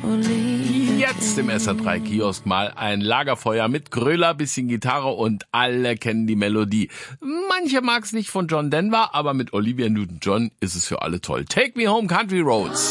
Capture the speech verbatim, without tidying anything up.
Jetzt im S R drei Kiosk mal ein Lagerfeuer mit Gröler, bisschen Gitarre und alle kennen die Melodie. Manche mag's nicht von John Denver, aber mit Olivia Newton-John ist es für alle toll. Take Me Home Country Roads.